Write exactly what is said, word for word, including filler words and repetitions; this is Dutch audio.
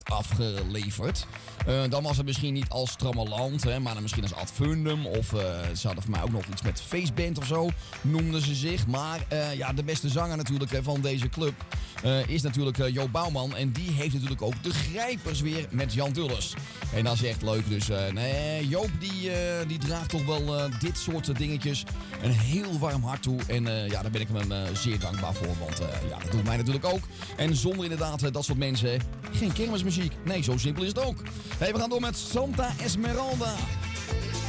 afgeleverd. Uh, dan was het misschien niet als Trammeland, hè, maar dan misschien als Ad Fundum. Of uh, ze hadden voor mij ook nog iets met Feestband of zo, noemden ze zich. Maar uh, ja, de beste zanger natuurlijk uh, van deze club uh, is natuurlijk uh, Joop Bouwman. En die heeft natuurlijk ook de Grijpers weer met Jan Dulles. En dat is echt leuk. Dus uh, nee, Joop die, uh, die draagt toch wel uh, dit soort dingetjes een heel warm hart toe. En uh, ja, daar ben ik hem uh, zeer dankbaar voor. Want uh, ja, dat doet mij natuurlijk ook. En zonder inderdaad uh, dat soort mensen geen kermismuziek. Nee, zo simpel is het ook. Hey, we gaan door met Santa Esmeralda.